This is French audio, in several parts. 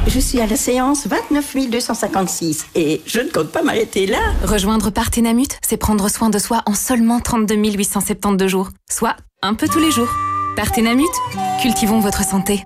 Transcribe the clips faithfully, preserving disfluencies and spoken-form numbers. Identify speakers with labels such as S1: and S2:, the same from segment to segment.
S1: Je suis à la séance vingt-neuf mille deux cent cinquante-six et je ne compte pas m'arrêter là.
S2: Rejoindre Partenamut, c'est prendre soin de soi en seulement trente-deux mille huit cent soixante-douze jours. Soit un peu tous les jours. Partenamut, cultivons votre santé.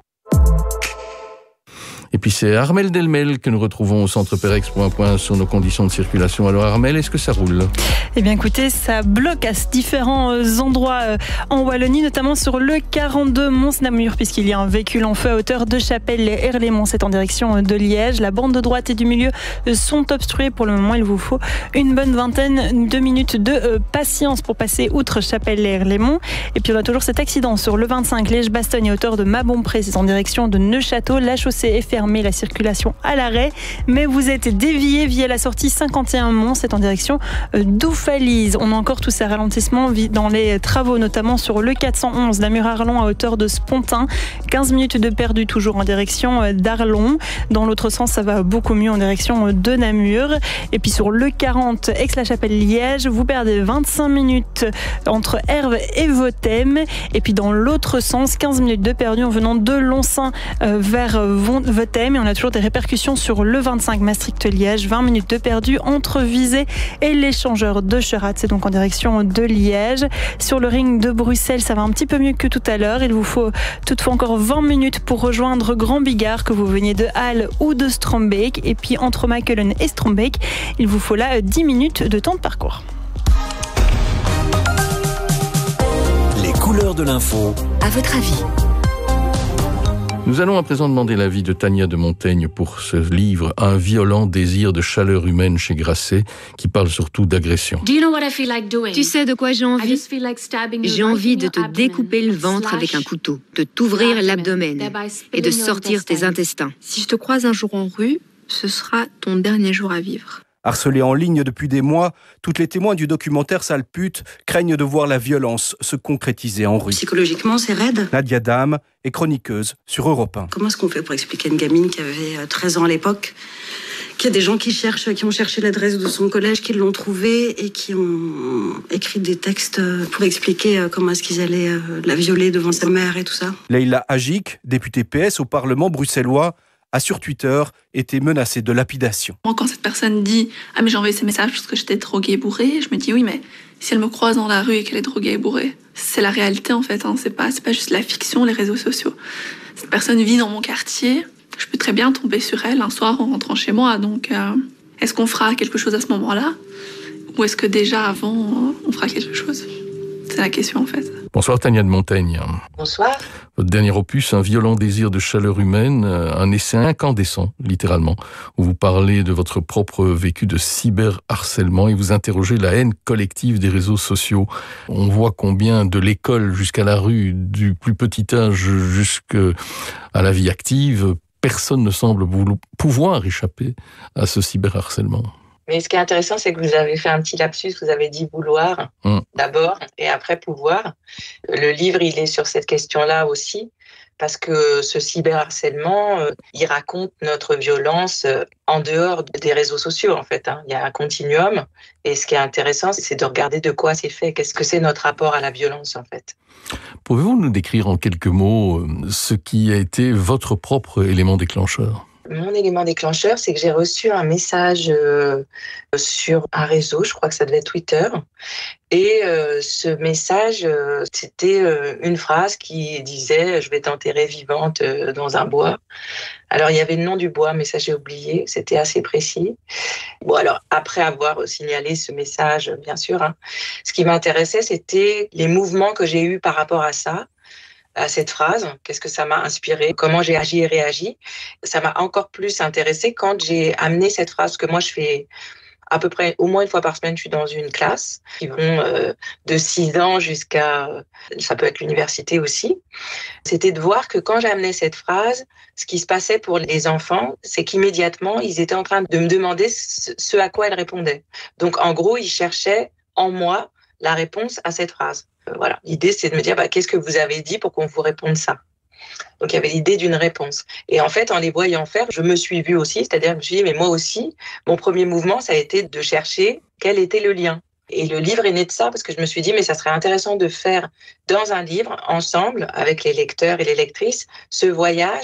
S3: Et puis c'est Armelle Delmel que nous retrouvons au centre Pérex pour un point sur nos conditions de circulation. Alors Armelle, est-ce que ça roule ?
S4: Eh bien écoutez, ça bloque à différents endroits en Wallonie, notamment sur le quarante-deux Mons-Namur, puisqu'il y a un véhicule en feu à hauteur de Chapelle-les-Herlémont. C'est en direction de Liège. La bande de droite et du milieu sont obstruées. Pour le moment, il vous faut une bonne vingtaine de minutes de patience pour passer outre Chapelle-les-Herlémont. Et puis on a toujours cet accident sur le vingt-cinq Liège-Bastogne à hauteur de Mabompré. C'est en direction de Neufchâteau. La chaussée est fermée. La circulation à l'arrêt, mais vous êtes dévié via la sortie cinquante et un Mons, c'est en direction d'Oufalise. On a encore tous ces ralentissements dans les travaux, notamment sur le quatre cent onze Namur-Arlon à hauteur de Spontin. quinze minutes de perdu toujours en direction d'Arlon. Dans l'autre sens, ça va beaucoup mieux en direction de Namur. Et puis sur le quarante Aix-la-Chapelle-Liège, vous perdez vingt-cinq minutes entre Herve et Vothem. Et puis dans l'autre sens, quinze minutes de perdu en venant de Lonsin vers Vothem. Et on a toujours des répercussions sur le vingt-cinq Maastricht-Liège, vingt minutes de perdu entre Visé et l'échangeur de Cherat, c'est donc en direction de Liège. Sur le ring de Bruxelles, ça va un petit peu mieux que tout à l'heure. Il vous faut toutefois encore vingt minutes pour rejoindre Grand Bigard, que vous veniez de Halle ou de Strombeek. Et puis entre Makelen et Strombeek, il vous faut là dix minutes de temps de parcours.
S5: Les couleurs de l'info.
S2: À votre avis ?
S3: Nous allons à présent demander l'avis de Tania de Montaigne pour ce livre « Un violent désir de chaleur humaine » chez Grasset, qui parle surtout d'agression.
S6: Tu sais de quoi j'ai envie ? J'ai envie de te découper le ventre avec un couteau, de t'ouvrir l'abdomen et de sortir tes intestins. Si je te croise un jour en rue, ce sera ton dernier jour à vivre.
S7: Harcelés en ligne depuis des mois, toutes les témoins du documentaire Sale pute craignent de voir la violence se concrétiser en rue.
S8: Psychologiquement, c'est raide.
S7: Nadia Dame est chroniqueuse sur Europe un.
S8: Comment est-ce qu'on fait pour expliquer à une gamine qui avait treize ans à l'époque qu'il y a des gens qui cherchent, qui ont cherché l'adresse de son collège, qui l'ont trouvée et qui ont écrit des textes pour expliquer comment est-ce qu'ils allaient la violer devant sa mère et tout ça.
S7: Leïla Hagic, députée P S au Parlement bruxellois, a sur Twitter été menacée de lapidation.
S9: Moi, quand cette personne dit « Ah, mais j'ai envoyé ces messages parce que j'étais droguée et bourrée », je me dis « Oui, mais si elle me croise dans la rue et qu'elle est droguée et bourrée, c'est la réalité en fait, hein. c'est pas, c'est pas juste la fiction, les réseaux sociaux. Cette personne vit dans mon quartier, je peux très bien tomber sur elle un soir en rentrant chez moi, donc euh, est-ce qu'on fera quelque chose à ce moment-là ? Ou est-ce que déjà avant, on fera quelque chose ? C'est la question en fait.
S3: Bonsoir Tania de Montaigne.
S10: Bonsoir.
S3: Votre dernier opus, Un violent désir de chaleur humaine, un essai incandescent, littéralement, où vous parlez de votre propre vécu de cyberharcèlement et vous interrogez la haine collective des réseaux sociaux. On voit combien de l'école jusqu'à la rue, du plus petit âge jusqu'à la vie active, personne ne semble pouvoir échapper à ce cyberharcèlement.
S10: Mais ce qui est intéressant, c'est que vous avez fait un petit lapsus, vous avez dit vouloir mmh. d'abord et après pouvoir. Le livre, il est sur cette question-là aussi, parce que ce cyberharcèlement, euh, il raconte notre violence euh, en dehors des réseaux sociaux, en fait. Hein. Il y a un continuum, et ce qui est intéressant, c'est de regarder de quoi c'est fait, qu'est-ce que c'est notre rapport à la violence, en fait.
S3: Pouvez-vous nous décrire en quelques mots ce qui a été votre propre élément déclencheur ?
S10: Mon élément déclencheur, c'est que j'ai reçu un message euh, sur un réseau, je crois que ça devait être Twitter. Et euh, ce message, euh, c'était euh, une phrase qui disait « Je vais t'enterrer vivante euh, dans un bois ». Alors, il y avait le nom du bois, mais ça, j'ai oublié. C'était assez précis. Bon, alors, après avoir signalé ce message, bien sûr, hein, ce qui m'intéressait, c'était les mouvements que j'ai eus par rapport à ça. À cette phrase, qu'est-ce que ça m'a inspiré, comment j'ai agi et réagi. Ça m'a encore plus intéressée quand j'ai amené cette phrase que moi je fais à peu près au moins une fois par semaine. Je suis dans une classe qui vont euh, de six ans jusqu'à, ça peut être l'université aussi. C'était de voir que quand j'ai amené cette phrase, ce qui se passait pour les enfants, c'est qu'immédiatement ils étaient en train de me demander ce à quoi elle répondait. Donc en gros, ils cherchaient en moi la réponse à cette phrase. Voilà. L'idée, c'est de me dire, bah, qu'est-ce que vous avez dit pour qu'on vous réponde ça ? Donc, il y avait l'idée d'une réponse. Et en fait, en les voyant faire, je me suis vue aussi, c'est-à-dire, je me suis dit, mais moi aussi, mon premier mouvement, ça a été de chercher quel était le lien. Et le livre est né de ça, parce que je me suis dit, mais ça serait intéressant de faire dans un livre, ensemble, avec les lecteurs et les lectrices, ce voyage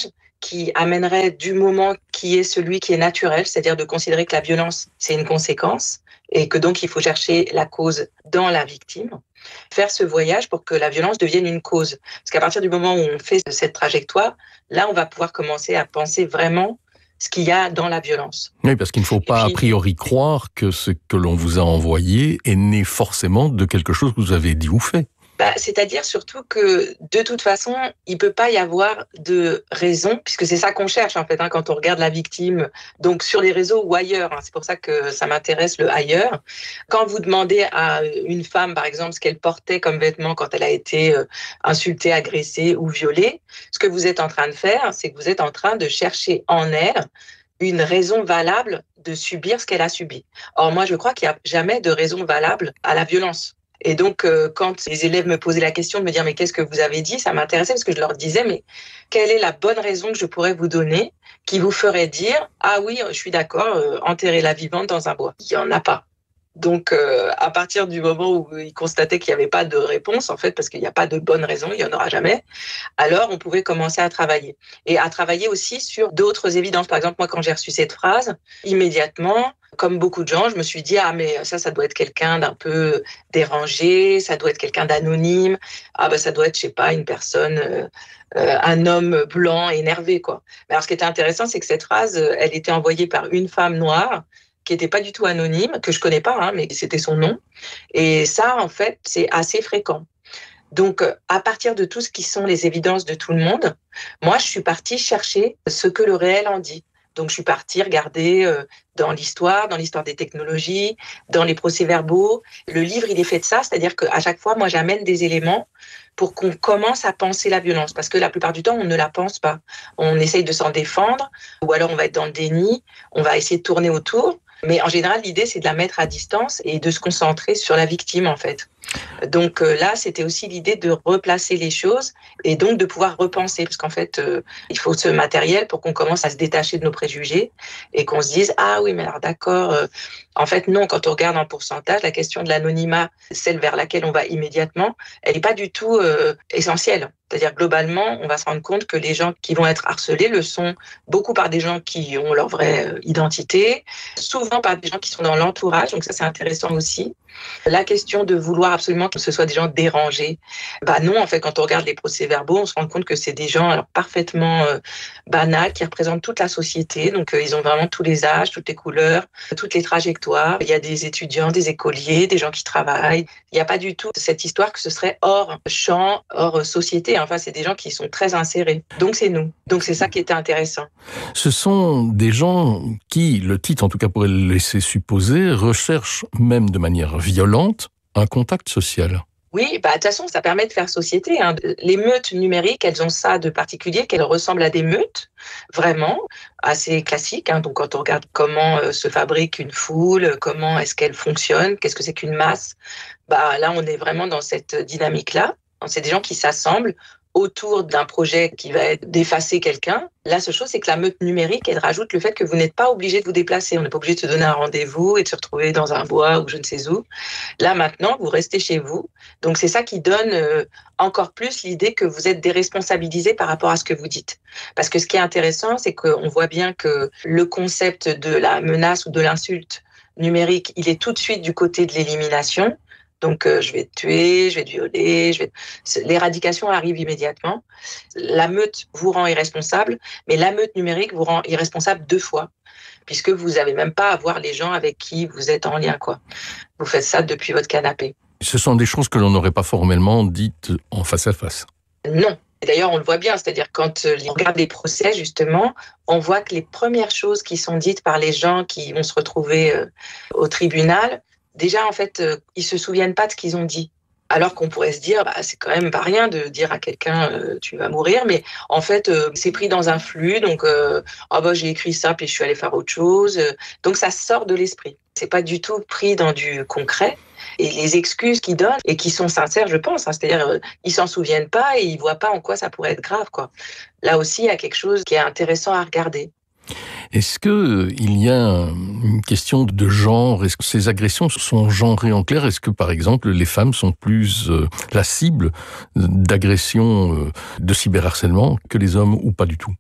S10: qui amènerait du moment qui est celui qui est naturel, c'est-à-dire de considérer que la violence, c'est une conséquence et que donc il faut chercher la cause dans la victime, faire ce voyage pour que la violence devienne une cause. Parce qu'à partir du moment où on fait cette trajectoire, là, on va pouvoir commencer à penser vraiment ce qu'il y a dans la violence.
S3: Oui, parce qu'il ne faut pas puis, a priori croire que ce que l'on vous a envoyé est né forcément de quelque chose que vous avez dit ou fait.
S10: Bah, c'est-à-dire surtout que de toute façon, il ne peut pas y avoir de raison, puisque c'est ça qu'on cherche en fait, hein, quand on regarde la victime, donc sur les réseaux ou ailleurs. Hein, c'est pour ça que ça m'intéresse le ailleurs. Quand vous demandez à une femme, par exemple, ce qu'elle portait comme vêtements quand elle a été euh, insultée, agressée ou violée, ce que vous êtes en train de faire, c'est que vous êtes en train de chercher en elle une raison valable de subir ce qu'elle a subi. Or, moi, je crois qu'il n'y a jamais de raison valable à la violence. Et donc, euh, quand les élèves me posaient la question de me dire « mais qu'est-ce que vous avez dit ?» ça m'intéressait parce que je leur disais « mais quelle est la bonne raison que je pourrais vous donner qui vous ferait dire « ah oui, je suis d'accord, euh, enterrer la vivante dans un bois ?» Il n'y en a pas. Donc, euh, à partir du moment où ils constataient qu'il n'y avait pas de réponse, en fait, parce qu'il n'y a pas de bonne raison, il n'y en aura jamais, alors on pouvait commencer à travailler. Et à travailler aussi sur d'autres évidences. Par exemple, moi, quand j'ai reçu cette phrase, immédiatement, comme beaucoup de gens, je me suis dit « ah, mais ça, ça doit être quelqu'un d'un peu dérangé, ça doit être quelqu'un d'anonyme, ah, ben, ça doit être, je sais pas, une personne... Euh, Euh, un homme blanc énervé, quoi. Mais alors, ce qui était intéressant, c'est que cette phrase, elle était envoyée par une femme noire qui n'était pas du tout anonyme, que je connais pas, hein, mais c'était son nom. Et ça, en fait, c'est assez fréquent. Donc, à partir de tout ce qui sont les évidences de tout le monde, moi, je suis partie chercher ce que le réel en dit. Donc, je suis partie regarder euh, dans l'histoire, dans l'histoire des technologies, dans les procès-verbaux. Le livre, il est fait de ça, c'est-à-dire qu'à chaque fois, moi, j'amène des éléments pour qu'on commence à penser la violence. Parce que la plupart du temps, on ne la pense pas. On essaye de s'en défendre, ou alors on va être dans le déni, on va essayer de tourner autour. Mais en général, l'idée, c'est de la mettre à distance et de se concentrer sur la victime, en fait. Donc euh, là, c'était aussi l'idée de replacer les choses et donc de pouvoir repenser. Parce qu'en fait, euh, il faut ce matériel pour qu'on commence à se détacher de nos préjugés et qu'on se dise « ah oui, mais alors d'accord, euh, en fait non, quand on regarde en pourcentage, la question de l'anonymat, celle vers laquelle on va immédiatement, elle n'est pas du tout euh, essentielle. C'est-à-dire globalement, on va se rendre compte que les gens qui vont être harcelés le sont beaucoup par des gens qui ont leur vraie identité, souvent par des gens qui sont dans l'entourage, donc ça c'est intéressant aussi. La question de vouloir absolument que ce soit des gens dérangés, bah non, en fait, quand on regarde les procès-verbaux, on se rend compte que c'est des gens alors, parfaitement euh, banals, qui représentent toute la société, donc euh, ils ont vraiment tous les âges, toutes les couleurs, toutes les trajectoires. Il y a des étudiants, des écoliers, des gens qui travaillent. Il n'y a pas du tout cette histoire que ce serait hors champ, hors société. Enfin, c'est des gens qui sont très insérés. Donc, c'est nous. Donc, c'est ça qui était intéressant.
S3: Ce sont des gens qui, le titre en tout cas pourrait le laisser supposer, recherchent même de manière violente un contact social.
S10: Oui, bah, de toute façon, ça permet de faire société. Hein. Les meutes numériques, elles ont ça de particulier, qu'elles ressemblent à des meutes, vraiment, assez classiques. Hein. Donc, quand on regarde comment euh, se fabrique une foule, comment est-ce qu'elle fonctionne, qu'est-ce que c'est qu'une masse, bah, là, on est vraiment dans cette dynamique-là. C'est des gens qui s'assemblent autour d'un projet qui va être d'effacer quelqu'un. La seule chose, c'est que la meute numérique, elle rajoute le fait que vous n'êtes pas obligé de vous déplacer. On n'est pas obligé de se donner un rendez-vous et de se retrouver dans un bois ou je ne sais où. Là, maintenant, vous restez chez vous. Donc, c'est ça qui donne euh, encore plus l'idée que vous êtes déresponsabilisé par rapport à ce que vous dites. Parce que ce qui est intéressant, c'est qu'on voit bien que le concept de la menace ou de l'insulte numérique, il est tout de suite du côté de l'élimination. Donc, euh, je vais te tuer, je vais te violer, je vais... L'éradication arrive immédiatement. La meute vous rend irresponsable, mais la meute numérique vous rend irresponsable deux fois, puisque vous n'avez même pas à voir les gens avec qui vous êtes en lien, quoi. Vous faites ça depuis votre canapé.
S3: Ce sont des choses que l'on n'aurait pas formellement dites en face à face.
S10: Non. D'ailleurs, on le voit bien, c'est-à-dire quand on regarde les procès, justement, on voit que les premières choses qui sont dites par les gens qui vont se retrouver euh, au tribunal, déjà, en fait, euh, ils se souviennent pas de ce qu'ils ont dit. Alors qu'on pourrait se dire, bah, c'est quand même pas rien de dire à quelqu'un, euh, tu vas mourir. Mais en fait, euh, c'est pris dans un flux. Donc, euh, oh, bah, j'ai écrit ça, puis je suis allée faire autre chose. Donc, ça sort de l'esprit. C'est pas du tout pris dans du concret. Et les excuses qu'ils donnent, et qui sont sincères, je pense, hein, c'est-à-dire, euh, ils s'en souviennent pas et ils voient pas en quoi ça pourrait être grave, quoi. Là aussi, il y a quelque chose qui est intéressant à regarder.
S3: Est-ce qu'il y a une question de genre? Est-ce que ces agressions sont genrées en clair? Est-ce que, par exemple, les femmes sont plus euh, la cible d'agressions euh, de cyberharcèlement que les hommes ou pas du tout?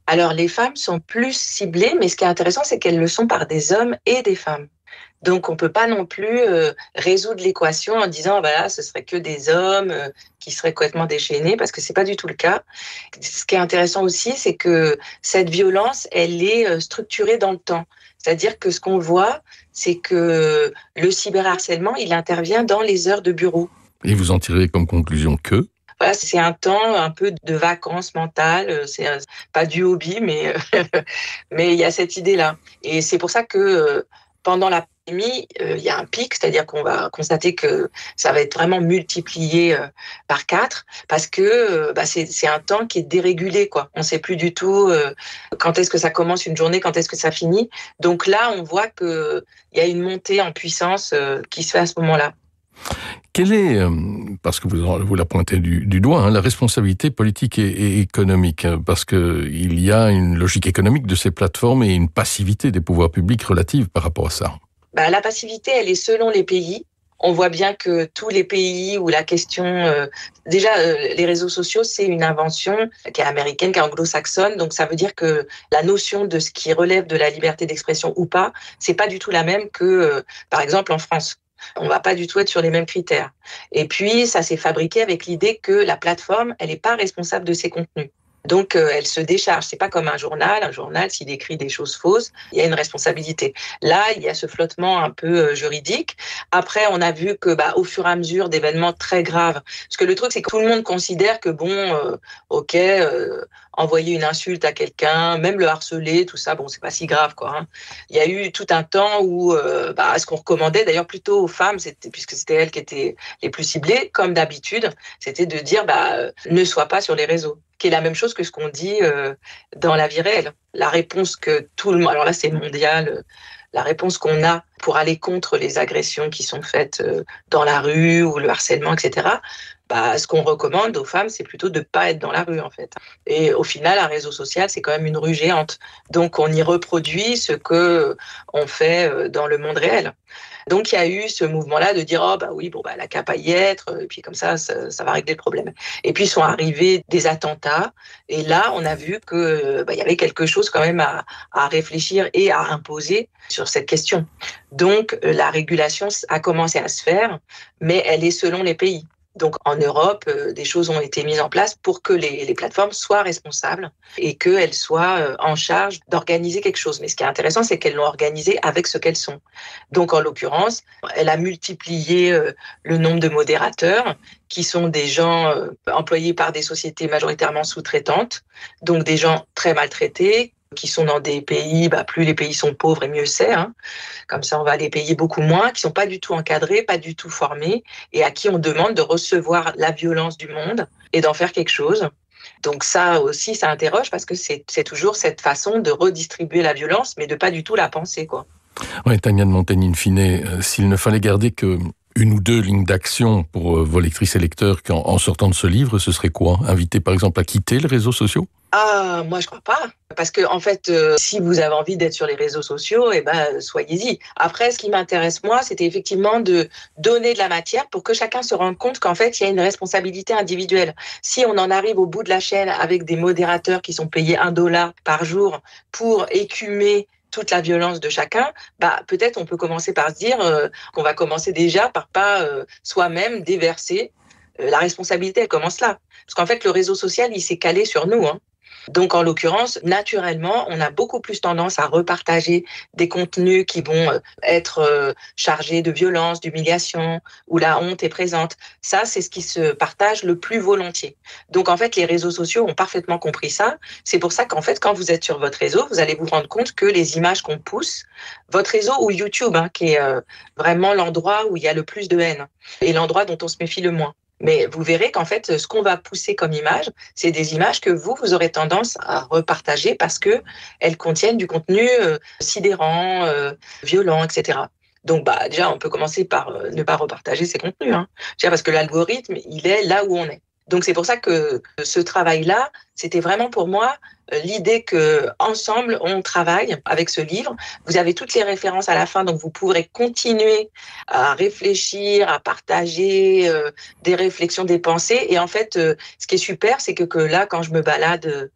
S10: Alors, les femmes sont plus ciblées, mais ce qui est intéressant, c'est qu'elles le sont par des hommes et des femmes. Donc, on ne peut pas non plus euh, résoudre l'équation en disant ah, bah là, ce serait que des hommes euh, qui seraient complètement déchaînés, parce que ce n'est pas du tout le cas. Ce qui est intéressant aussi, c'est que cette violence, elle est euh, structurée dans le temps. C'est-à-dire que ce qu'on voit, c'est que le cyberharcèlement, il intervient dans les heures de bureau.
S3: Et vous en tirez comme conclusion que
S10: Voilà, c'est un temps un peu de vacances mentales, c'est un, pas du hobby, mais mais il y a cette idée-là. Et c'est pour ça que euh, pendant la pandémie, euh, il y a un pic, c'est-à-dire qu'on va constater que ça va être vraiment multiplié euh, par quatre, parce que euh, bah, c'est, c'est un temps qui est dérégulé, quoi. On ne sait plus du tout euh, quand est-ce que ça commence une journée, quand est-ce que ça finit. Donc là, on voit qu'il y a une montée en puissance euh, qui se fait à ce moment-là.
S3: Quelle est, parce que vous, vous la pointez du, du doigt, hein, la responsabilité politique et, et économique, parce qu'il y a une logique économique de ces plateformes et une passivité des pouvoirs publics relative par rapport à ça?
S10: Bah, la passivité, elle est selon les pays. On voit bien que tous les pays où la question... Euh, déjà, euh, les réseaux sociaux, c'est une invention qui est américaine, qui est anglo-saxonne. Donc, ça veut dire que la notion de ce qui relève de la liberté d'expression ou pas, c'est pas du tout la même que, euh, par exemple, en France. On va pas du tout être sur les mêmes critères. Et puis, ça s'est fabriqué avec l'idée que la plateforme, elle n'est pas responsable de ses contenus. Donc, euh, elle se décharge. C'est pas comme un journal. Un journal, s'il écrit des choses fausses, il y a une responsabilité. Là, il y a ce flottement un peu euh, juridique. Après, on a vu que, bah, au fur et à mesure d'événements très graves, parce que le truc, c'est que tout le monde considère que, bon, euh, ok, euh, envoyer une insulte à quelqu'un, même le harceler, tout ça, bon, c'est pas si grave, quoi. Hein. Il y a eu tout un temps où, euh, bah, ce qu'on recommandait, d'ailleurs, plutôt aux femmes, c'était, puisque c'était elles qui étaient les plus ciblées, comme d'habitude, c'était de dire, bah, euh, ne sois pas sur les réseaux, qui est la même chose que ce qu'on dit euh, dans la vie réelle. La réponse que tout le monde, alors là, c'est mondial, euh, la réponse qu'on a pour aller contre les agressions qui sont faites euh, dans la rue ou le harcèlement, et cetera, bah, ce qu'on recommande aux femmes, c'est plutôt de ne pas être dans la rue, en fait. Et au final, un réseau social, c'est quand même une rue géante. Donc, on y reproduit ce qu'on fait dans le monde réel. Donc, il y a eu ce mouvement-là de dire « Oh, bah oui, bon, bah, elle n'a qu'à pas y être, et puis comme ça, ça, ça va régler le problème. » Et puis, sont arrivés des attentats, et là, on a vu qu'il bah, y avait quelque chose quand même à, à réfléchir et à imposer sur cette question. Donc, la régulation a commencé à se faire, mais elle est selon les pays. Donc, en Europe, euh, des choses ont été mises en place pour que les, les plateformes soient responsables et qu'elles soient euh, en charge d'organiser quelque chose. Mais ce qui est intéressant, c'est qu'elles l'ont organisé avec ce qu'elles sont. Donc, en l'occurrence, elle a multiplié euh, le nombre de modérateurs qui sont des gens euh, employés par des sociétés majoritairement sous-traitantes, donc des gens très maltraités, qui sont dans des pays, bah, plus les pays sont pauvres et mieux c'est, hein. Comme ça on va les payer beaucoup moins, qui sont pas du tout encadrés, pas du tout formés, et à qui on demande de recevoir la violence du monde et d'en faire quelque chose. Donc ça aussi, ça interroge parce que c'est, c'est toujours cette façon de redistribuer la violence, mais de pas du tout la penser, quoi.
S3: Oui, Tania de Montaigne, in fine, euh, s'il ne fallait garder que une ou deux lignes d'action pour euh, vos lectrices et lecteurs en, en sortant de ce livre, ce serait quoi? Inviter par exemple à quitter les réseaux sociaux?
S10: Ah, moi je crois pas, parce que en fait, euh, si vous avez envie d'être sur les réseaux sociaux, eh ben soyez-y. Après, ce qui m'intéresse moi, c'était effectivement de donner de la matière pour que chacun se rende compte qu'en fait, il y a une responsabilité individuelle. Si on en arrive au bout de la chaîne avec des modérateurs qui sont payés un dollar par jour pour écumer toute la violence de chacun, bah peut-être on peut commencer par se dire euh, qu'on va commencer déjà par pas euh, soi-même déverser. Euh, la responsabilité, elle commence là, parce qu'en fait, le réseau social, il s'est calé sur nous, hein. Donc, en l'occurrence, naturellement, on a beaucoup plus tendance à repartager des contenus qui vont être chargés de violence, d'humiliation, où la honte est présente. Ça, c'est ce qui se partage le plus volontiers. Donc, en fait, les réseaux sociaux ont parfaitement compris ça. C'est pour ça qu'en fait, quand vous êtes sur votre réseau, vous allez vous rendre compte que les images qu'on pousse, votre réseau ou YouTube, hein, qui est euh, vraiment l'endroit où il y a le plus de haine et l'endroit dont on se méfie le moins. Mais vous verrez qu'en fait, ce qu'on va pousser comme image, c'est des images que vous, vous aurez tendance à repartager parce que elles contiennent du contenu euh, sidérant, euh, violent, et cetera. Donc, bah, déjà, on peut commencer par euh, ne pas repartager ces contenus, hein. Parce que l'algorithme, il est là où on est. Donc, c'est pour ça que ce travail-là, c'était vraiment pour moi l'idée que ensemble on travaille avec ce livre. Vous avez toutes les références à la fin, donc vous pourrez continuer à réfléchir, à partager euh, des réflexions, des pensées. Et en fait, euh, ce qui est super, c'est que, que là, quand je me balade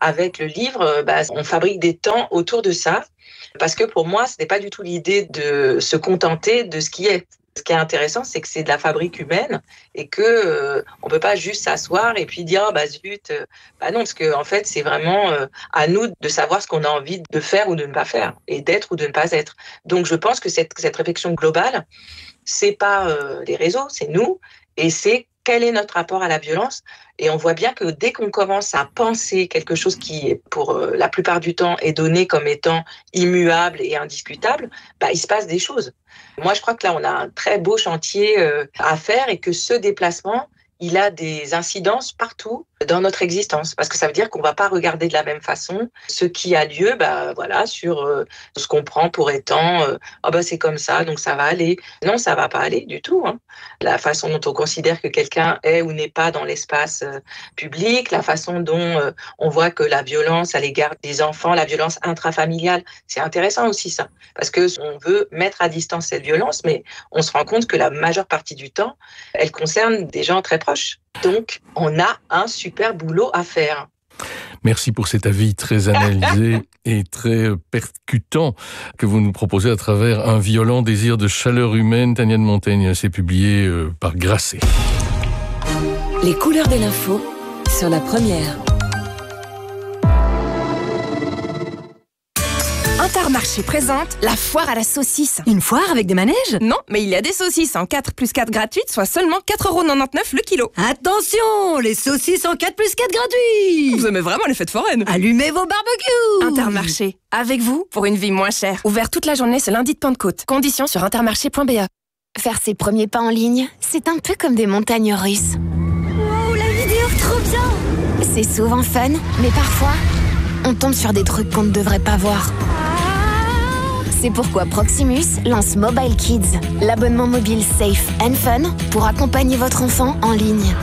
S10: avec le livre, bah, on fabrique des temps autour de ça. Parce que pour moi, ce n'est pas du tout l'idée de se contenter de ce qui est. Ce qui est intéressant, c'est que c'est de la fabrique humaine et que euh, on peut pas juste s'asseoir et puis dire oh, bah zut, euh, bah non, parce que en fait, c'est vraiment euh, à nous de savoir ce qu'on a envie de faire ou de ne pas faire et d'être ou de ne pas être. Donc, je pense que cette cette réflexion globale, c'est pas euh, les réseaux, c'est nous et c'est quel est notre rapport à la violence. Et on voit bien que dès qu'on commence à penser quelque chose qui, pour euh, la plupart du temps, est donné comme étant immuable et indiscutable, bah, il se passe des choses. Moi, je crois que là, on a un très beau chantier euh, à faire et que ce déplacement, il a des incidences partout dans notre existence. Parce que ça veut dire qu'on ne va pas regarder de la même façon ce qui a lieu bah, voilà, sur euh, ce qu'on prend pour étant euh, « oh, bah, c'est comme ça, donc ça va aller ». Non, ça ne va pas aller du tout. Hein. La façon dont on considère que quelqu'un est ou n'est pas dans l'espace euh, public, la façon dont euh, on voit que la violence à l'égard des enfants, la violence intrafamiliale, c'est intéressant aussi ça. Parce qu'on veut mettre à distance cette violence, mais on se rend compte que la majeure partie du temps, elle concerne des gens très proches. Donc, on a un super boulot à faire.
S3: Merci pour cet avis très analysé et très percutant que vous nous proposez à travers Un violent désir de chaleur humaine. Tania de Montaigne, c'est publié par Grasset.
S11: Les couleurs de l'info sur la première.
S12: Intermarché présente la foire à la saucisse. Une foire avec des manèges? Non, mais il y a des saucisses en quatre plus quatre gratuites, soit seulement quatre euros quatre-vingt-dix-neuf le kilo.
S13: Attention, les saucisses en quatre plus quatre gratuits.
S12: Vous aimez vraiment les fêtes foraines?
S13: Allumez vos barbecues.
S12: Intermarché, avec vous pour une vie moins chère. Ouvert toute la journée ce lundi de Pentecôte. Conditions sur intermarché point b e.
S14: Faire ses premiers pas en ligne, c'est un peu comme des montagnes russes.
S13: Wow, la vidéo trop bien.
S14: C'est souvent fun, mais parfois, on tombe sur des trucs qu'on ne devrait pas voir. C'est pourquoi Proximus lance Mobile Kids, l'abonnement mobile safe and fun pour accompagner votre enfant en ligne.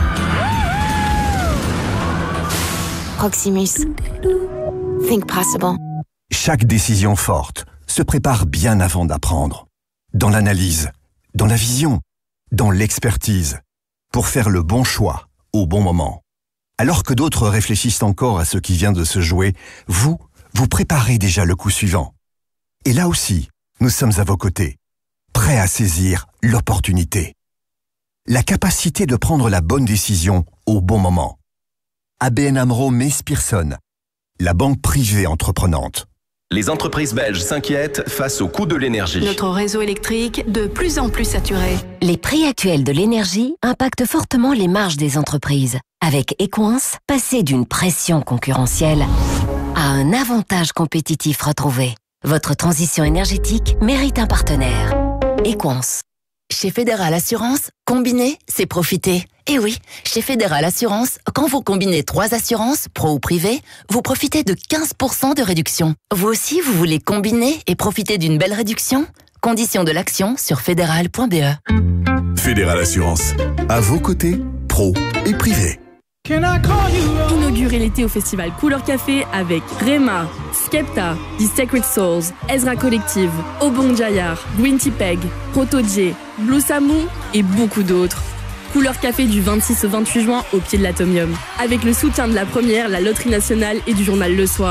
S14: Proximus. Think possible.
S15: Chaque décision forte se prépare bien avant d'apprendre. Dans l'analyse, dans la vision, dans l'expertise, pour faire le bon choix au bon moment. Alors que d'autres réfléchissent encore à ce qui vient de se jouer, vous, vous préparez déjà le coup suivant. Et là aussi, nous sommes à vos côtés, prêts à saisir l'opportunité. La capacité de prendre la bonne décision au bon moment. A B N AMRO Mees Pierson, la banque privée entreprenante.
S16: Les entreprises belges s'inquiètent face au coût de l'énergie.
S17: Notre réseau électrique de plus en plus saturé.
S18: Les prix actuels de l'énergie impactent fortement les marges des entreprises. Avec Equance, passer d'une pression concurrentielle à un avantage compétitif retrouvé. Votre transition énergétique mérite un partenaire. Equance.
S19: Chez Fédéral Assurance, combiner, c'est profiter. Et oui, chez Fédéral Assurance, quand vous combinez trois assurances, pro ou privé, vous profitez de quinze pour cent de réduction. Vous aussi, vous voulez combiner et profiter d'une belle réduction? Conditions de l'action sur fédéral point b e.
S15: Fédéral Assurance, à vos côtés, pro et privé.
S20: Inaugurez l'été au festival Couleur Café avec Rema, Skepta, The Sacred Souls, Ezra Collective, Obong Jayar, Green Tea Peg, Proto J, Blue Samu et beaucoup d'autres. Couleur Café du vingt-six au vingt-huit juin au pied de l'Atomium. Avec le soutien de la Première, la Loterie Nationale et du journal Le Soir.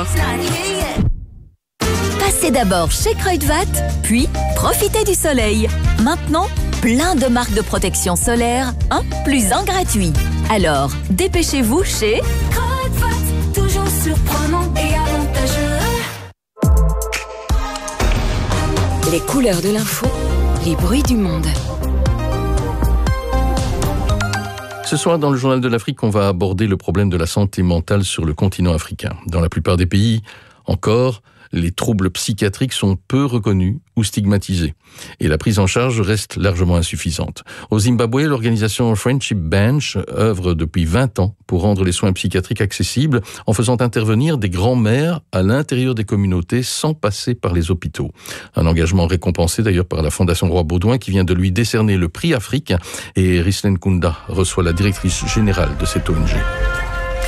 S11: Passez d'abord chez Kruidvat, puis profitez du soleil. Maintenant, plein de marques de protection solaire, un plus un gratuit. Alors, dépêchez-vous chez
S13: Kruidvat, toujours surprenant et avantageux.
S11: Les couleurs de l'info, les bruits du monde.
S3: Ce soir, dans le Journal de l'Afrique, on va aborder le problème de la santé mentale sur le continent africain. Dans la plupart des pays, encore, les troubles psychiatriques sont peu reconnus ou stigmatisés. Et la prise en charge reste largement insuffisante. Au Zimbabwe, l'organisation Friendship Bench œuvre depuis vingt ans pour rendre les soins psychiatriques accessibles en faisant intervenir des grands-mères à l'intérieur des communautés sans passer par les hôpitaux. Un engagement récompensé d'ailleurs par la Fondation Roi Baudouin qui vient de lui décerner le prix Afrique. Et Rislen Kunda reçoit la directrice générale de cette O N G.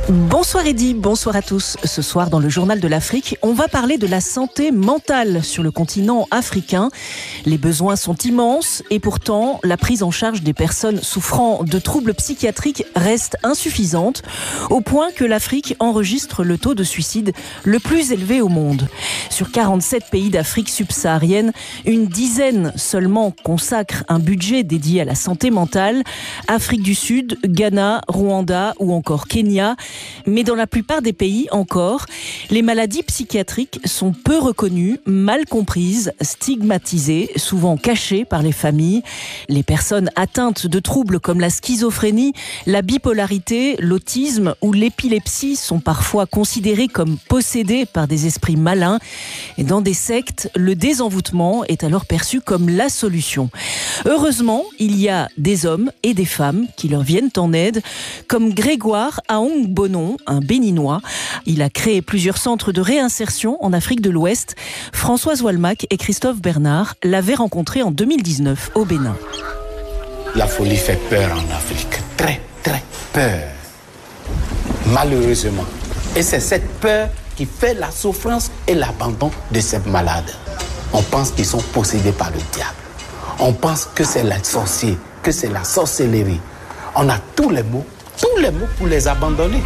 S21: Bonsoir Eddy, bonsoir à tous. Ce soir dans le Journal de l'Afrique, on va parler de la santé mentale sur le continent africain. Les besoins sont immenses et pourtant la prise en charge des personnes souffrant de troubles psychiatriques reste insuffisante, au point que l'Afrique enregistre le taux de suicide le plus élevé au monde. Sur quarante-sept pays d'Afrique subsaharienne, une dizaine seulement consacrent un budget dédié à la santé mentale. Afrique du Sud, Ghana, Rwanda ou encore Kenya. Mais dans la plupart des pays encore, les maladies psychiatriques sont peu reconnues, mal comprises, stigmatisées, souvent cachées par les familles. Les personnes atteintes de troubles comme la schizophrénie, la bipolarité, l'autisme ou l'épilepsie sont parfois considérées comme possédées par des esprits malins. Et dans des sectes, le désenvoûtement est alors perçu comme la solution. Heureusement, il y a des hommes et des femmes qui leur viennent en aide, comme Grégoire Aong-Bonon, un Béninois. Il a créé plusieurs centres de réinsertion en Afrique de l'Ouest. Françoise Walmack et Christophe Bernard l'avaient rencontré en deux mille dix-neuf au Bénin.
S22: La folie fait peur en Afrique. Très, très peur. Malheureusement. Et c'est cette peur qui fait la souffrance et l'abandon de ces malades. On pense qu'ils sont possédés par le diable. On pense que c'est les sorciers, que c'est la sorcellerie. On a tous les mots, tous les mots pour les abandonner.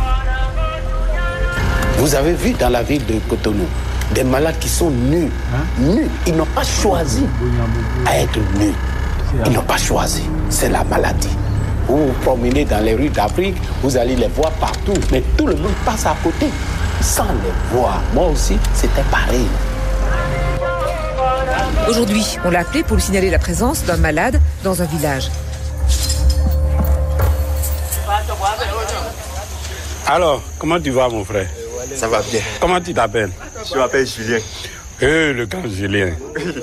S22: Vous avez vu dans la ville de Cotonou, des malades qui sont nus, hein? nus. Ils n'ont pas choisi à être nus. Ils n'ont pas choisi. C'est la maladie. Vous vous promenez dans les rues d'Afrique, vous allez les voir partout, mais tout le monde passe à côté sans les voir. Moi aussi, c'était pareil.
S23: Aujourd'hui, on l'a appelé pour lui signaler la présence d'un malade dans un village.
S22: Alors, comment tu vas, mon frère?
S24: Ça va bien.
S22: Comment tu t'appelles?
S24: Je m'appelle Julien.
S22: Eh, le grand Julien.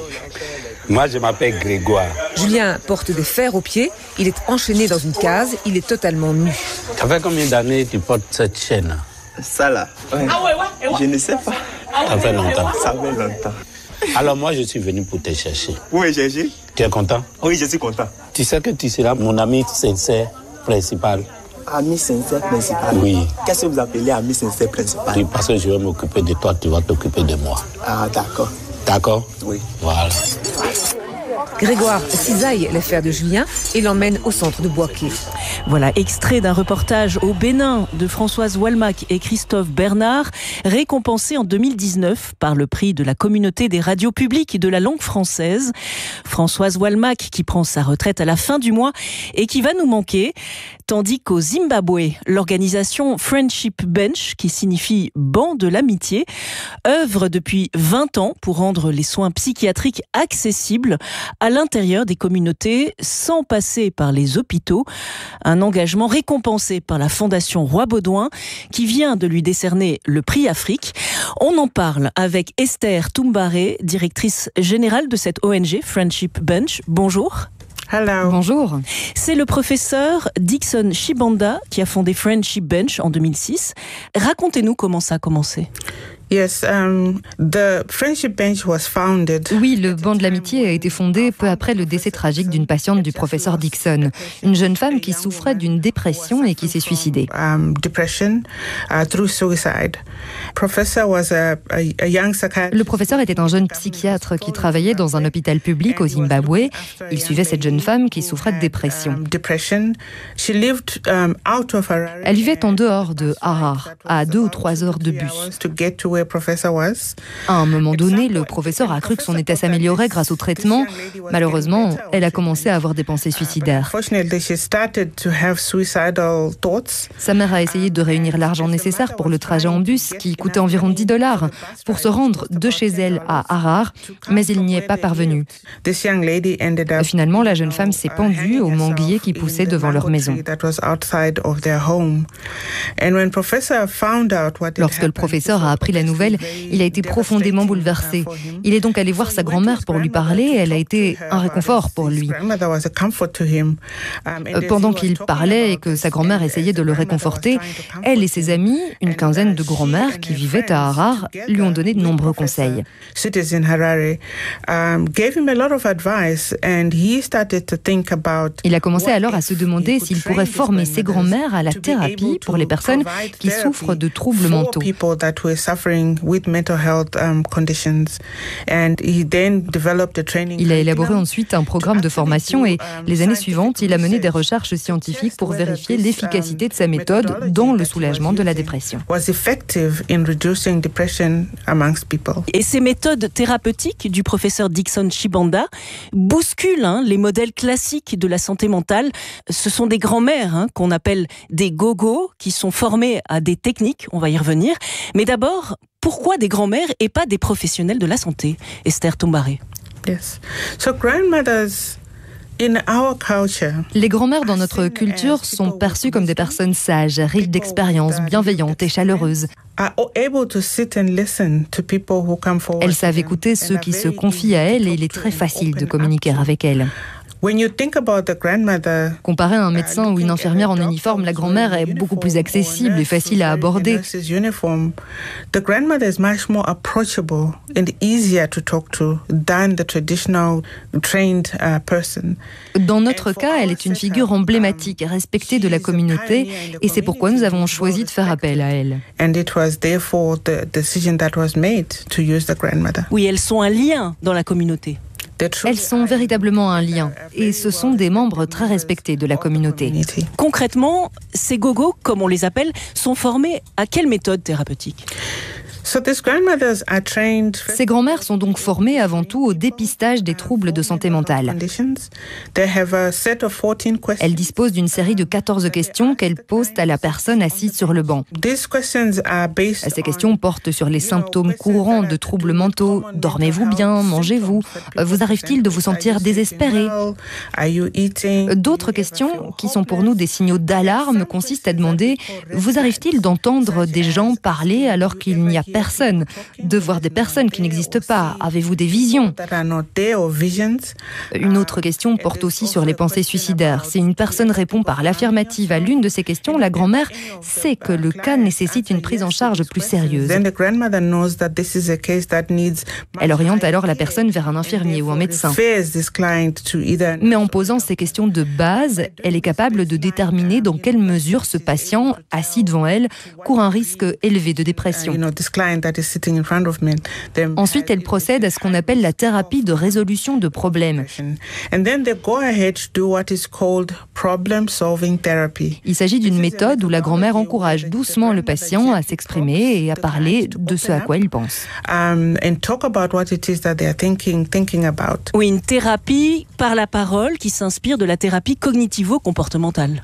S22: Moi, je m'appelle Grégoire.
S23: Julien porte des fers aux pieds, il est enchaîné dans une case, il est totalement nu.
S22: Ça fait combien d'années tu portes cette chaîne?
S24: Ça là, ouais. Je ne sais pas.
S22: Ça fait longtemps.
S24: Ça fait longtemps.
S22: Alors moi, je suis venu pour te chercher.
S24: Oui, chercher.
S22: Tu es content?
S24: Oui, je suis content.
S22: Tu sais que tu seras mon ami sincère principal.
S24: Ami sincère principal?
S22: Oui.
S24: Qu'est-ce que vous appelez ami sincère principal?
S22: Oui, parce que je vais m'occuper de toi, tu vas t'occuper de moi.
S24: Ah, d'accord.
S22: D'accord?
S24: Oui.
S22: Voilà.
S23: Grégoire cisaille les fers de Julien et l'emmène au centre de Bouaké.
S21: Voilà, extrait d'un reportage au Bénin de Françoise Walmack et Christophe Bernard, récompensé en deux mille dix-neuf par le prix de la communauté des radios publiques de la langue française. Françoise Walmack qui prend sa retraite à la fin du mois et qui va nous manquer. Tandis qu'au Zimbabwe, l'organisation Friendship Bench, qui signifie banc de l'amitié, œuvre depuis vingt ans pour rendre les soins psychiatriques accessibles à l'intérieur des communautés sans passer par les hôpitaux. Un engagement récompensé par la Fondation Roi Baudouin qui vient de lui décerner le prix Afrique. On en parle avec Esther Toumbaré, directrice générale de cette O N G Friendship Bench. Bonjour.
S25: Hello.
S21: Bonjour. C'est le professeur Dixon Chibanda qui a fondé Friendship Bench en deux mille six. Racontez-nous comment ça a commencé.
S25: Yes, um, the Friendship Bench was founded.
S26: Oui, le banc de l'amitié a été fondé peu après le décès tragique d'une patiente du professeur Dixon, une jeune femme qui souffrait d'une dépression et qui s'est suicidée.
S25: Um, depression uh, through suicide. Professor was a, a, a young psychiatrist.
S26: Le professeur était un jeune psychiatre qui travaillait dans un hôpital public au Zimbabwe. Il suivait cette jeune femme qui souffrait de dépression.
S25: Depression. She lived um, out of Harare.
S26: Elle vivait en dehors de Harare, à deux ou trois heures de bus. À un moment donné, le professeur a cru que son état s'améliorait grâce au traitement. Malheureusement, elle a commencé à avoir des pensées suicidaires. Sa mère a essayé de réunir l'argent nécessaire pour le trajet en bus, qui coûtait environ dix dollars, pour se rendre de chez elle à Harare, mais il n'y est pas parvenu. Finalement, la jeune femme s'est pendue au manguier qui poussait devant leur maison.
S25: Lorsque
S26: le professeur a appris la nouvelle, il a été profondément bouleversé. Il est donc allé voir sa grand-mère pour lui parler. Elle a été un réconfort pour lui. Pendant qu'il parlait et que sa grand-mère essayait de le réconforter, elle et ses amis, une quinzaine de grand-mères qui vivaient à Harar, lui ont donné de nombreux conseils. Il a commencé alors à se demander s'il pourrait former ses grand-mères à la thérapie pour les personnes qui souffrent de troubles mentaux. Il a élaboré ensuite un programme de formation et les années suivantes, il a mené des recherches scientifiques pour vérifier l'efficacité de sa méthode dans le soulagement de la dépression.
S21: Et ces méthodes thérapeutiques du professeur Dixon Chibanda bousculent hein, les modèles classiques de la santé mentale. Ce sont des grands-mères hein, qu'on appelle des gogos qui sont formées à des techniques, on va y revenir. Mais d'abord, pourquoi des grands-mères et pas des professionnels de la santé, Esther Tombaré?
S25: Yes. So grandmothers in our culture,
S26: les grands-mères dans notre culture sont perçues comme des personnes sages, riches d'expérience, bienveillantes et chaleureuses. Elles savent écouter ceux qui se confient à elles et il est très facile de communiquer avec elles. Comparé à un médecin ou une infirmière en uniforme, la grand-mère est beaucoup plus accessible et facile à aborder. Dans notre cas, elle est une figure emblématique, respectée de la communauté, et c'est pourquoi nous avons choisi de faire appel à elle.
S21: Oui, elles sont un lien dans la communauté.
S26: Elles sont véritablement un lien et ce sont des membres très respectés de la communauté.
S21: Concrètement, ces gogos, comme on les appelle, sont formés à quelle méthode thérapeutique ?
S26: Ces grand-mères sont donc formées avant tout au dépistage des troubles de santé mentale. Elles disposent d'une série de quatorze questions qu'elles posent à la personne assise sur le banc. Ces questions portent sur les symptômes courants de troubles mentaux. Dormez-vous bien? Mangez-vous? Vous arrive-t-il de vous sentir désespéré? D'autres questions, qui sont pour nous des signaux d'alarme, consistent à demander: vous arrive-t-il d'entendre des gens parler alors qu'il n'y a personne? Personne, de voir des personnes qui n'existent pas. Avez-vous des visions? Une autre question porte aussi sur les pensées suicidaires. Si une personne répond par l'affirmative à l'une de ces questions, la grand-mère sait que le cas nécessite une prise en charge plus sérieuse. Elle oriente alors la personne vers un infirmier ou un médecin. Mais en posant ces questions de base, elle est capable de déterminer dans quelle mesure ce patient, assis devant elle, court un risque élevé de dépression. Ensuite, elle procède à ce qu'on appelle la thérapie de résolution de problèmes. Il s'agit d'une méthode où la grand-mère encourage doucement le patient à s'exprimer et à parler de ce à quoi il pense.
S21: Oui, une thérapie par la parole qui s'inspire de la thérapie cognitivo-comportementale.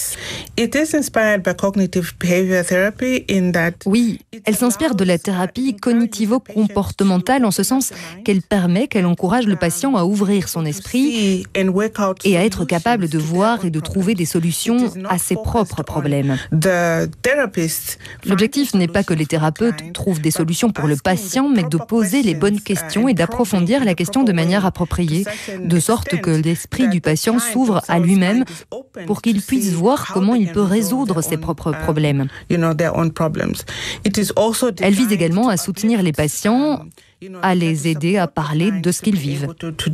S26: Oui, elle s'inspire de la thérapie cognitivo-comportementale en ce sens qu'elle permet, qu'elle encourage le patient à ouvrir son esprit et à être capable de voir et de trouver des solutions à ses propres problèmes. L'objectif n'est pas que les thérapeutes trouvent des solutions pour le patient, mais de poser les bonnes questions et d'approfondir la question de manière appropriée, de sorte que l'esprit du patient s'ouvre à lui-même pour qu'il puisse voir comment il peut résoudre ses propres problèmes. Elle vise également à soutenir les patients, à les aider à parler de ce qu'ils vivent.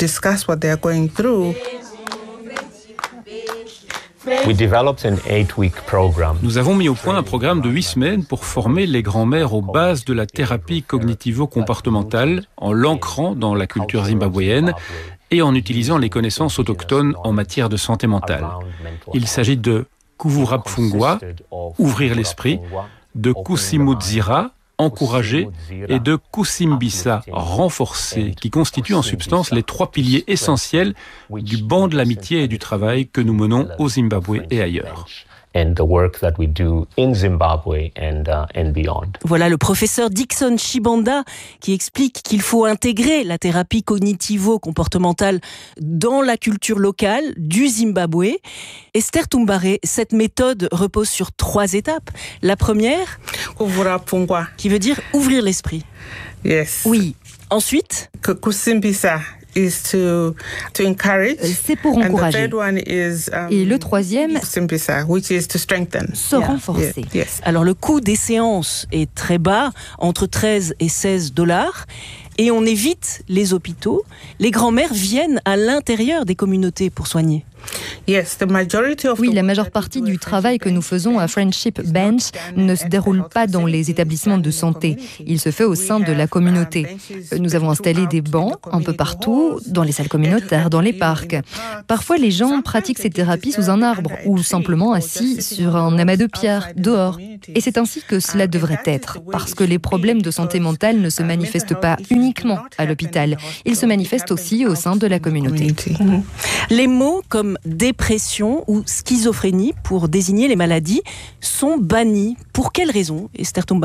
S1: Nous avons mis au point un programme de huit semaines pour former les grands-mères aux bases de la thérapie cognitivo-comportementale en l'ancrant dans la culture zimbabwéenne et en utilisant les connaissances autochtones en matière de santé mentale. Il s'agit de Kuvurapfungwa, ouvrir l'esprit, de Kusimudzira, encourager, et de Kusimbisa, renforcer, qui constituent en substance les trois piliers essentiels du banc de l'amitié et du travail que nous menons au Zimbabwe et ailleurs.
S2: and the work that we do in Zimbabwe and, uh, and beyond.
S21: Voilà le professeur Dixon Chibanda qui explique qu'il faut intégrer la thérapie cognitivo-comportementale dans la culture locale du Zimbabwe. Esther Tumbare, cette méthode repose sur trois étapes. La première, qui veut dire ouvrir l'esprit.
S25: Yes.
S21: Oui. Ensuite,
S25: is to, to encourage.
S21: C'est pour encourager.
S25: And the third one is, um,
S21: et le troisième,
S25: which is to strengthen.
S21: Se yeah. renforcer.
S25: Yeah. Yes.
S21: Alors le coût des séances est très bas, entre treize et seize dollars. Et on évite les hôpitaux. Les grands-mères viennent à l'intérieur des communautés pour soigner.
S25: Yes, the majority of
S26: oui, la majeure partie du travail que nous faisons à Friendship Bench ne se déroule pas dans les établissements de santé. Il se fait au sein de la communauté. Nous avons installé des bancs un peu partout, dans les salles communautaires, dans les parcs. Parfois, les gens pratiquent ces thérapies sous un arbre ou simplement assis sur un amas de pierres, dehors. Et c'est ainsi que cela devrait être, parce que les problèmes de santé mentale ne se manifestent pas uniquement à l'hôpital. Ils se manifestent aussi au sein de la communauté.
S21: Mmh. Les mots comme dépression ou schizophrénie, pour désigner les maladies, sont bannis. Pour quelles raisons, Esther Tumbare ?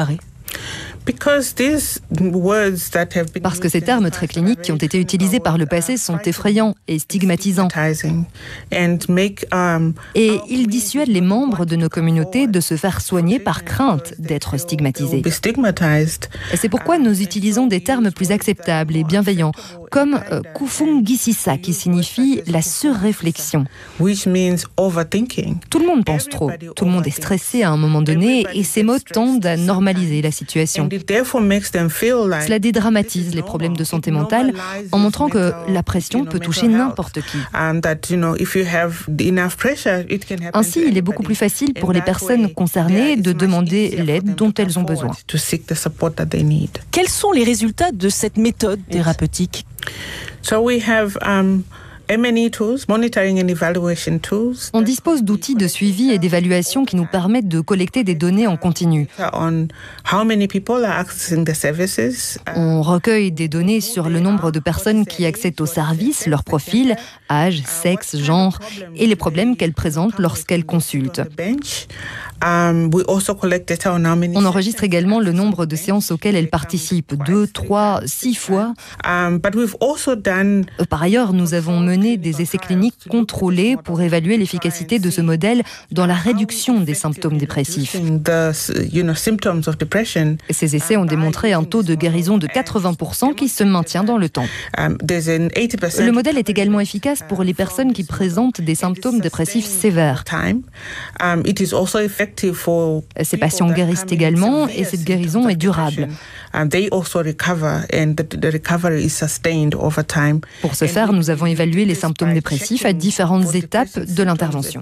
S26: Parce que ces termes très cliniques qui ont été utilisés par le passé sont effrayants et stigmatisants. Et ils dissuadent les membres de nos communautés de se faire soigner par crainte d'être stigmatisés. Et c'est pourquoi nous utilisons des termes plus acceptables et bienveillants, comme euh, kufungisisa, qui signifie la surréflexion. Tout le monde pense trop, tout le monde est stressé à un moment donné, et ces mots tendent à normaliser la situation. Cela dédramatise les problèmes de santé mentale en montrant que la pression peut toucher n'importe qui. Ainsi, il est beaucoup plus facile pour les personnes concernées de demander l'aide dont elles ont besoin.
S21: Quels sont les résultats de cette méthode thérapeutique ?
S25: So we have um, M and E tools, monitoring and evaluation tools.
S26: On dispose d'outils de suivi et d'évaluation qui nous permettent de collecter des données en continu.
S25: On how many people are accessing the services.
S26: On recueille des données sur le nombre de personnes qui accèdent aux services, leur profil, âge, sexe, genre et les problèmes qu'elles présentent lorsqu'elles consultent.
S25: Um, we also collect data on how many.
S26: On enregistre également le nombre de séances auxquelles elles participent, deux, trois, six fois.
S25: Um, but we've also done...
S26: Par ailleurs, nous avons mené des essais cliniques contrôlés pour évaluer l'efficacité de ce modèle dans la réduction des symptômes dépressifs. Ces essais ont démontré un taux de guérison de quatre-vingts pour cent qui se maintient dans le temps. Le modèle est également efficace pour les personnes qui présentent des symptômes dépressifs sévères. Ces patients guérissent également et cette guérison est durable. Pour ce faire, nous avons évalué les symptômes dépressifs à différentes étapes de l'intervention.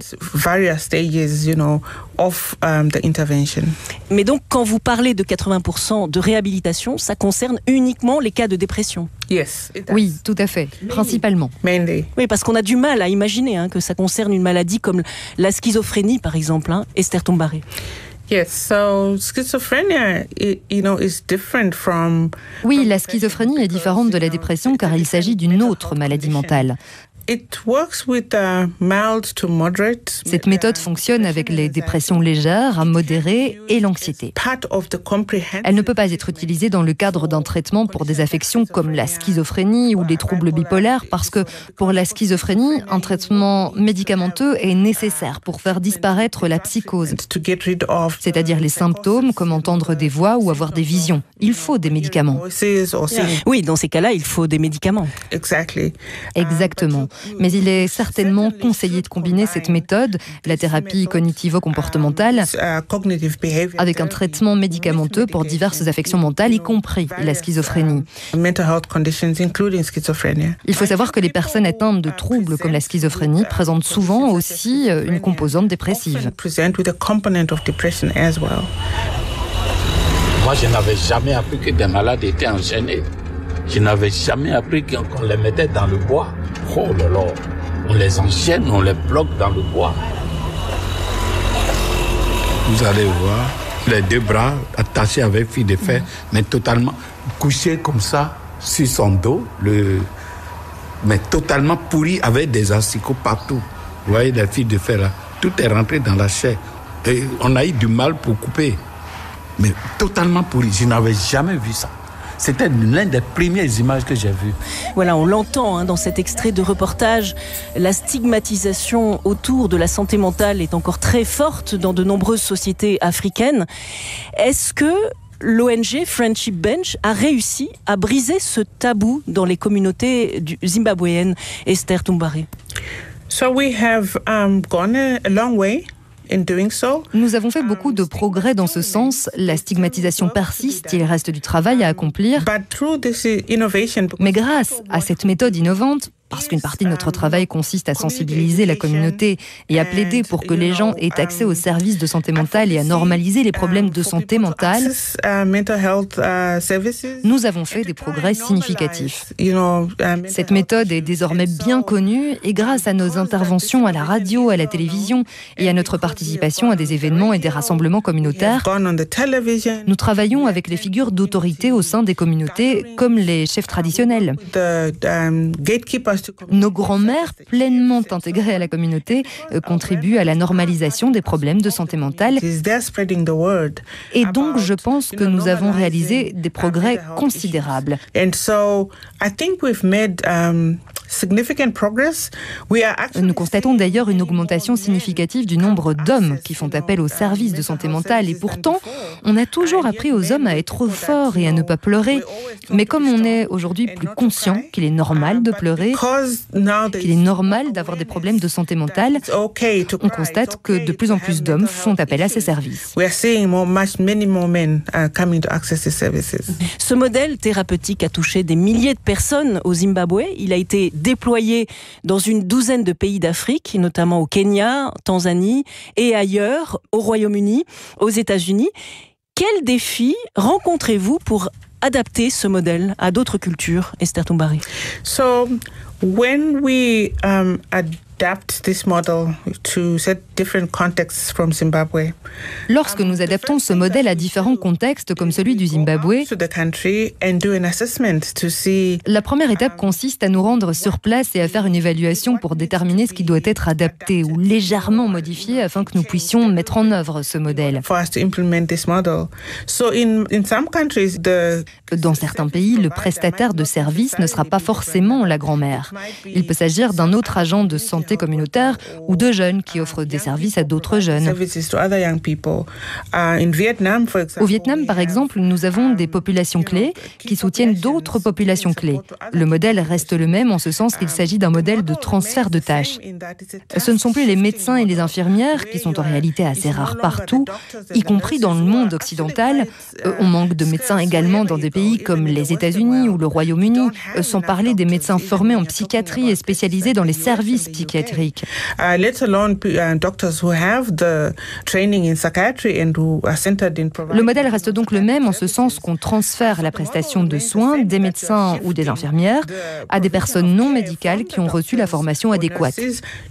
S21: Mais donc, quand vous parlez de quatre-vingts pour cent de réhabilitation, ça concerne uniquement les cas de dépression.
S26: Oui, tout à fait, principalement.
S21: Oui, parce qu'on a du mal à imaginer hein, que ça concerne une maladie comme la schizophrénie, par exemple, hein, Esther Tumbare.
S25: Yes, so schizophrenia, you know, is different from...
S26: Oui, la schizophrénie est différente de la dépression car il s'agit d'une autre maladie mentale.
S25: It works with, uh, mild to moderate.
S26: Cette méthode fonctionne avec les dépressions légères à modérées et l'anxiété. Elle ne peut pas être utilisée dans le cadre d'un traitement pour des affections comme la schizophrénie ou les troubles bipolaires parce que pour la schizophrénie, un traitement médicamenteux est nécessaire pour faire disparaître la psychose, c'est-à-dire les symptômes comme entendre des voix ou avoir des visions. Il faut des médicaments.
S21: Oui, dans ces cas-là, il faut des médicaments.
S26: Exactement. Mais il est certainement conseillé de combiner cette méthode, la thérapie cognitivo-comportementale, avec un traitement médicamenteux pour diverses affections mentales, y compris la schizophrénie. Il faut savoir que les personnes atteintes de troubles comme la schizophrénie présentent souvent aussi une composante dépressive.
S22: Moi, je n'avais jamais appris que des malades étaient enchaînés. Je n'avais jamais appris qu'on les mettait dans le bois. Oh là là, on les enchaîne, on les bloque dans le bois. Vous allez voir les deux bras attachés avec fil de fer, mais totalement couchés comme ça sur son dos, le... mais totalement pourri avec des asticots partout. Vous voyez les fils de fer là, tout est rentré dans la chair. Et on a eu du mal pour couper. Mais totalement pourri. Je n'avais jamais vu ça. C'était l'une des premières images que j'ai vues.
S21: Voilà, on l'entend hein, dans cet extrait de reportage. La stigmatisation autour de la santé mentale est encore très forte dans de nombreuses sociétés africaines. Est-ce que l'O N G Friendship Bench a réussi à briser ce tabou dans les communautés zimbabwéennes, Esther Toumbare?
S25: So we have um, gone a, a long way.
S26: Nous avons fait beaucoup de progrès dans ce sens. La stigmatisation persiste, il reste du travail à accomplir. Mais grâce à cette méthode innovante, parce qu'une partie de notre travail consiste à sensibiliser la communauté et à plaider pour que les gens aient accès aux services de santé mentale et à normaliser les problèmes de santé mentale, nous avons fait des progrès significatifs. Cette méthode est désormais bien connue et grâce à nos interventions à la radio, à la télévision et à notre participation à des événements et des rassemblements communautaires, nous travaillons avec les figures d'autorité au sein des communautés comme les chefs traditionnels. Nos grands-mères, pleinement intégrées à la communauté, euh, contribuent à la normalisation des problèmes de santé mentale. Et donc, je pense que nous avons réalisé des progrès considérables. Nous constatons d'ailleurs une augmentation significative du nombre d'hommes qui font appel aux services de santé mentale. Et pourtant, on a toujours appris aux hommes à être forts et à ne pas pleurer. Mais comme on est aujourd'hui plus conscient qu'il est normal de pleurer, qu'il est normal d'avoir des problèmes de santé mentale, on constate que de plus en plus d'hommes font appel à ces services.
S21: Ce modèle thérapeutique a touché des milliers de personnes au Zimbabwe. Il a été déployé dans une douzaine de pays d'Afrique, notamment au Kenya, Tanzanie et ailleurs, au Royaume-Uni, aux États-Unis. Quels défis rencontrez-vous pour adapter ce modèle à d'autres cultures, Esther Toumbare?
S25: So, when we um, adapt this model to set different contexts from Zimbabwe.
S26: Lorsque nous adaptons ce modèle à différents contextes comme celui du Zimbabwe, la première étape consiste à nous rendre sur place et à faire une évaluation pour déterminer ce qui doit être adapté ou légèrement modifié afin que nous puissions mettre en œuvre ce modèle. Dans certains pays, le prestataire de service ne sera pas forcément la grand-mère. Il peut s'agir d'un autre agent de santé communautaire ou de jeunes qui offrent des services à d'autres jeunes. Au Vietnam, par exemple, nous avons des populations clés qui soutiennent d'autres populations clés. Le modèle reste le même en ce sens qu'il s'agit d'un modèle de transfert de tâches. Ce ne sont plus les médecins et les infirmières, qui sont en réalité assez rares partout, y compris dans le monde occidental. On manque de médecins également dans des pays comme les États-Unis ou le Royaume-Uni, sans parler des médecins formés en psychiatrie et spécialisés dans les services psychiatriques. Le modèle reste donc le même en ce sens qu'on transfère la prestation de soins des médecins ou des infirmières à des personnes non médicales qui ont reçu la formation adéquate.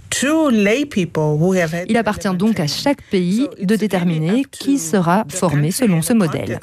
S26: Il appartient donc à chaque pays de déterminer qui sera formé selon ce modèle.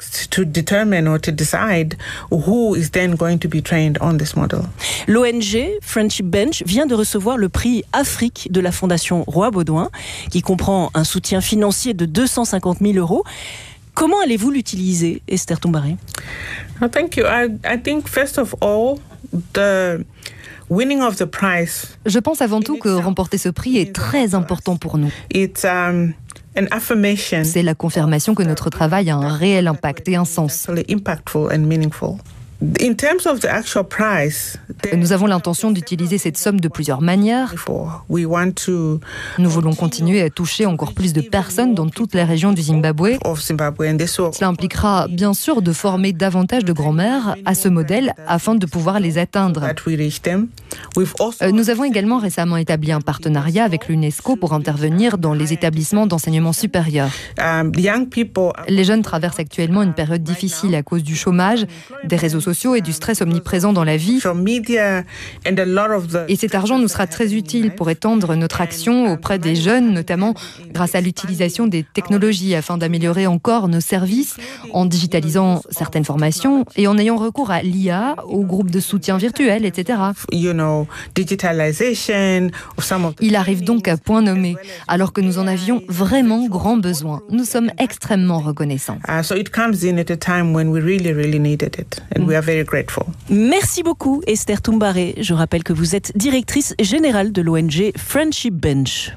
S21: L'O N G Friendship Bench vient de recevoir le prix Afrique de la Fondation Roi Baudouin, qui comprend un soutien financier de deux cent cinquante mille euros. Comment allez-vous l'utiliser, Esther Toumbare?
S25: Oh, thank you. I, I think first of all, the winning of the prize.
S26: Je pense avant tout que remporter ce prix est très important pour nous.
S25: It's um, an affirmation.
S26: C'est la confirmation que notre travail a un réel impact et un sens.
S25: Impactful and meaningful. In terms of the actual prize,
S26: nous avons l'intention d'utiliser cette somme de plusieurs manières. Nous voulons continuer à toucher encore plus de personnes dans toutes les régions du Zimbabwe. Cela impliquera bien sûr de former davantage de grands-mères à ce modèle afin de pouvoir les atteindre. Nous avons également récemment établi un partenariat avec l'UNESCO pour intervenir dans les établissements d'enseignement supérieur. Les jeunes traversent actuellement une période difficile à cause du chômage, des réseaux sociaux et du stress omniprésent dans la vie. Et cet argent nous sera très utile pour étendre notre action auprès des jeunes, notamment grâce à l'utilisation des technologies afin d'améliorer encore nos services en digitalisant certaines formations et en ayant recours à l'I A, aux groupes de soutien virtuel, et cetera. Il arrive donc à point nommé, alors que nous en avions vraiment grand besoin. Nous sommes extrêmement reconnaissants.
S21: Merci beaucoup Esther Toumbaré. Je rappelle que vous êtes directrice générale de l'O N G Friendship Bench.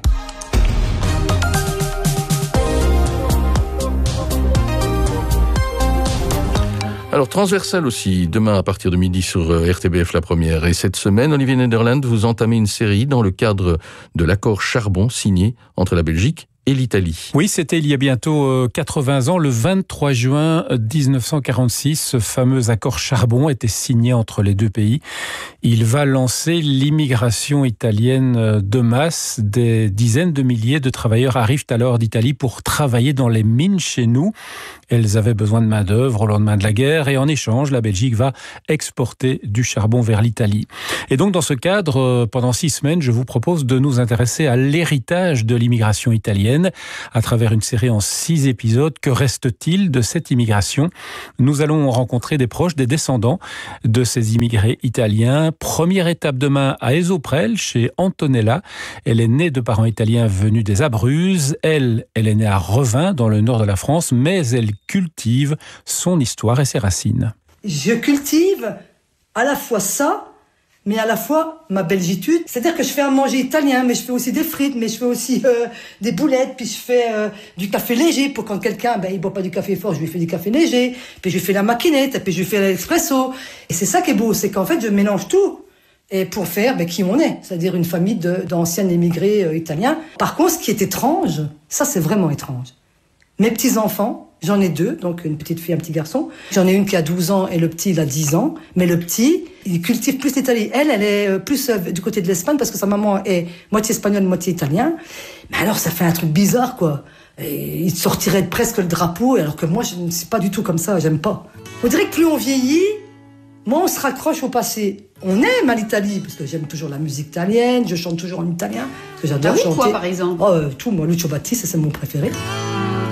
S3: Alors, transversal aussi, demain à partir de midi sur R T B F La Première. Et cette semaine, Olivier Nederland, vous entamez une série dans le cadre de l'accord charbon signé entre la Belgique et l'Italie.
S1: Oui, c'était il y a bientôt quatre-vingts ans, le vingt-trois juin dix-neuf cent quarante-six, ce fameux accord charbon était signé entre les deux pays. Il va lancer l'immigration italienne de masse. Des dizaines de milliers de travailleurs arrivent alors d'Italie pour travailler dans les mines chez nous. Elles avaient besoin de main-d'œuvre au lendemain de la guerre et en échange, la Belgique va exporter du charbon vers l'Italie. Et donc, dans ce cadre, pendant six semaines, je vous propose de nous intéresser à l'héritage de l'immigration italienne à travers une série en six épisodes. Que reste-t-il de cette immigration ? Nous allons rencontrer des proches, des descendants de ces immigrés italiens. Première étape demain à Esoprel, chez Antonella. Elle est née de parents italiens venus des Abruzzes. Elle, elle est née à Revin, dans le nord de la France, mais elle cultive son histoire et ses racines.
S13: Je cultive à la fois ça, mais à la fois ma belgitude. C'est-à-dire que je fais à manger italien, mais je fais aussi des frites, mais je fais aussi euh, des boulettes, puis je fais euh, du café léger pour quand quelqu'un, ben, il boit pas du café fort, je lui fais du café léger, puis je lui fais la maquinette, puis je lui fais l'espresso. Et c'est ça qui est beau, c'est qu'en fait, je mélange tout. Et pour faire ben, qui on est, c'est-à-dire une famille de, d'anciens immigrés euh, italiens. Par contre, ce qui est étrange, ça c'est vraiment étrange. Mes petits-enfants, j'en ai deux, donc une petite fille et un petit garçon. J'en ai une qui a douze ans et le petit, il a dix ans. Mais le petit, il cultive plus l'Italie. Elle, elle est plus du côté de l'Espagne parce que sa maman est moitié espagnole, moitié italien. Mais alors, ça fait un truc bizarre, quoi. Et il sortirait presque le drapeau, alors que moi, je ne suis pas du tout comme ça, j'aime pas. On dirait que plus on vieillit, moins on se raccroche au passé. On aime à l'Italie, parce que j'aime toujours la musique italienne, je chante toujours en italien, parce que j'adore
S17: ah oui,
S13: chanter.
S17: Quoi, par exemple
S13: oh, euh, Tout, moi, Lucio Battisti, c'est mon préféré.